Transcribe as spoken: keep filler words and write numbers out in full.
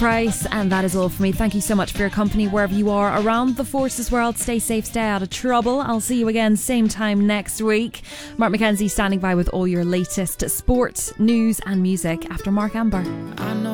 Price, and that is all for me. Thank you so much for your company wherever you are around the forces world. Stay safe, stay out of trouble. I'll see you again same time next week. Mark McKenzie standing by with all your latest sport, news and music after Mark Amber.